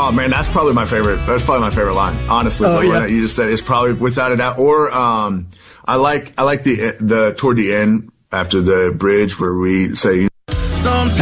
Oh man, that's probably my favorite. That's probably my favorite line. Honestly, the one that you just said is probably without a doubt. Or I like the toward the end after the bridge where we say. Sometimes